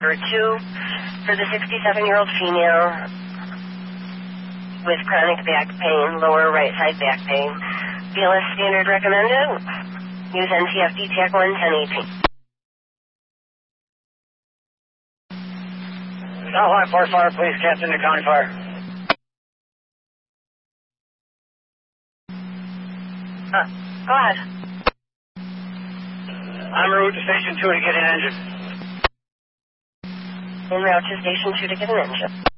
Number 2, for the 67-year-old female with chronic back pain, lower right side back pain. BLS standard recommended. Use NTFD TAC 1 1018. Southline Forest Fire, please, Captain to County Fire. Go ahead. En route to Station 2 to get an engine. En route to Station 2 to get an engine.